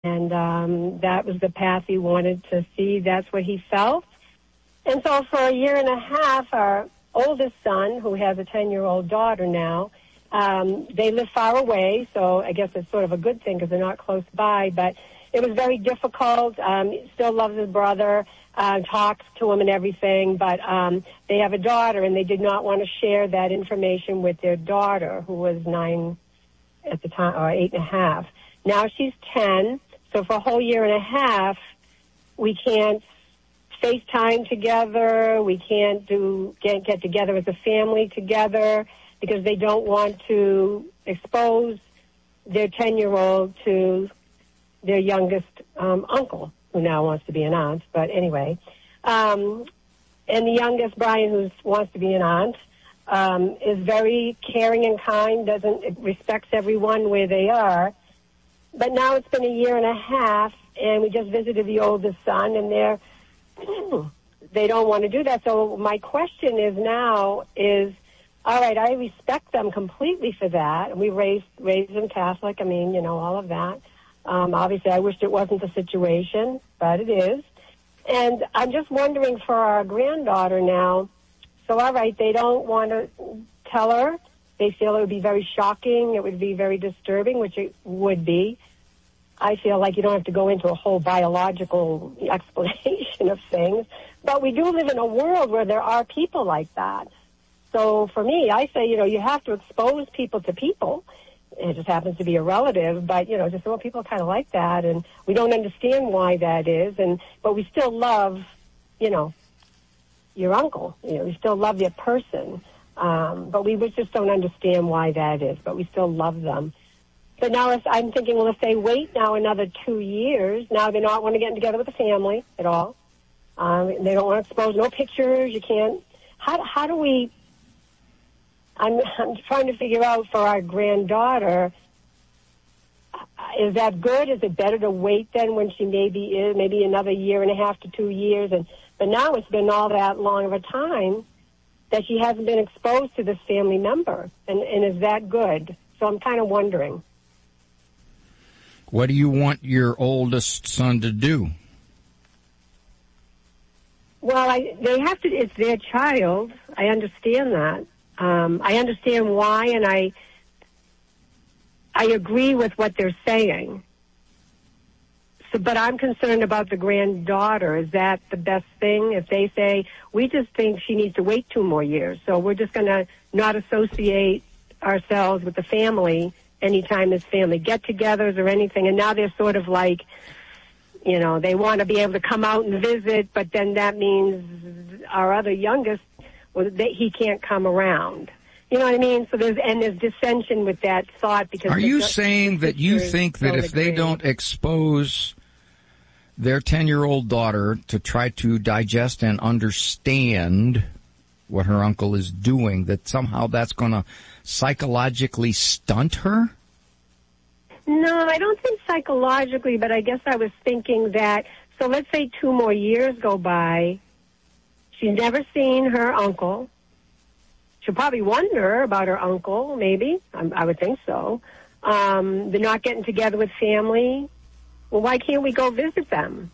And that was the path he wanted to see. That's what he felt. And so for a year and a half, our oldest son, who has a 10-year-old daughter now, they live far away, so I guess it's sort of a good thing because they're not close by. But it was very difficult. Still loves his brother, talks to him and everything. But they have a daughter, and they did not want to share that information with their daughter, who was 9 at the time, or 8.5. Now she's 10. So for a whole year and a half, we can't FaceTime together. We can't get together as a family together because they don't want to expose their 10-year-old to their youngest uncle, who now wants to be an aunt. But anyway, and the youngest, Brian, who wants to be an aunt, is very caring and kind, respects everyone where they are. But now it's been a year and a half, and we just visited the oldest son, and they don't want to do that. So my question is now is, all right, I respect them completely for that. We raised them Catholic. I mean, all of that. Obviously, I wished it wasn't the situation, but it is. And I'm just wondering for our granddaughter now, so all right, they don't want to tell her. They feel it would be very shocking. It would be very disturbing, which it would be. I feel like you don't have to go into a whole biological explanation of things. But we do live in a world where there are people like that. So for me, I say, you have to expose people to people. It just happens to be a relative, but, just some people kind of like that. And we don't understand why that is. But we still love, your uncle. We still love your person. But we just don't understand why that is. But we still love them. But now I'm thinking, well, if they wait now another 2 years, now they're not want to get together with the family at all. They don't want to expose no pictures. You can't. How do we? I'm trying to figure out for our granddaughter. Is that good? Is it better to wait then when she maybe another year and a half to 2 years? But now it's been all that long of a time that she hasn't been exposed to this family member. And is that good? So I'm kind of wondering. What do you want your oldest son to do? Well, they have to. It's their child. I understand that. I understand why, and I agree with what they're saying. So, but I'm concerned about the granddaughter. Is that the best thing? If they say, we just think she needs to wait 2 more years, so we're just going to not associate ourselves with the family anytime there's family get-togethers or anything. And now they're sort of like, they want to be able to come out and visit, but then that means our other youngest, he can't come around. You know what I mean? So there's dissension with that thought. Because are you saying that you think that if they don't expose their 10-year-old daughter to try to digest and understand what her uncle is doing, that somehow that's going to psychologically stunt her? No, I don't think psychologically, but I guess I was thinking that, so let's say 2 more years go by. She's never seen her uncle. She'll probably wonder about her uncle, maybe. I would think so. They're not getting together with family. Well, why can't we go visit them?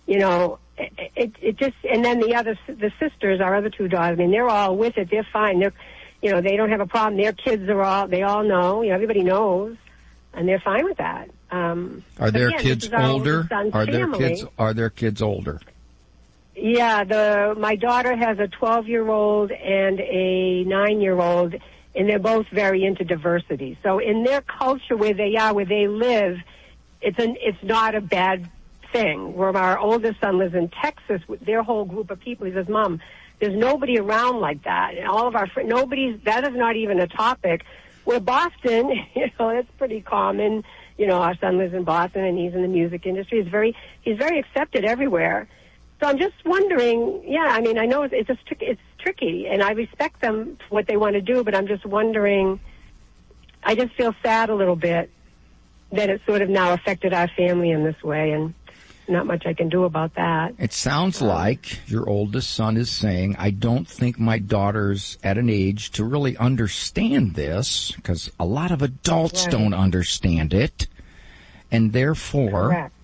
It just, and then the sisters, our other 2 daughters, they're all with it. They're fine. They don't have a problem. Their kids they all know. Everybody knows, and they're fine with that. Are their kids older? Are their kids older? Yeah, my daughter has a 12-year-old and a 9-year-old, and they're both very into diversity. So in their culture where they live, it's not a bad thing. Where our oldest son lives in Texas, their whole group of people, he says, Mom, there's nobody around like that. And all of our friends, that is not even a topic. Where Boston, it's pretty common. Our son lives in Boston and he's in the music industry. He's very accepted everywhere. So I'm just wondering, I know it's tricky, and I respect them for what they want to do, but I'm just wondering, I just feel sad a little bit that it sort of now affected our family in this way, and not much I can do about that. It sounds like your oldest son is saying, I don't think my daughter's at an age to really understand this, because a lot of adults don't understand it. and therefore Correct.